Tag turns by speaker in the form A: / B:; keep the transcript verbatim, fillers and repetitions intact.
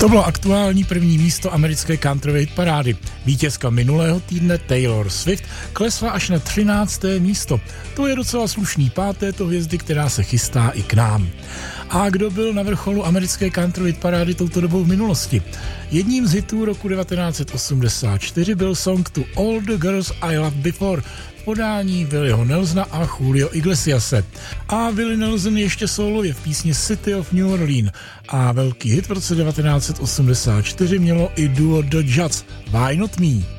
A: To bylo aktuální první místo americké countryové hitparády. Vítězka minulého týdne Taylor Swift klesla až na třinácté místo. To je docela slušný pád této hvězdy, která se chystá i k nám. A kdo byl na vrcholu americké country hitparády touto dobou v minulosti? Jedním z hitů roku devatenáct set osmdesát čtyři byl song To All the Girls I Loved Before v podání Williho Nelsona a Julio Iglesiase. A Willie Nelson ještě sólově v písni City of New Orleans. A velký hit v roce devatenáct set osmdesát čtyři mělo i duo The Judds, Why Not Me?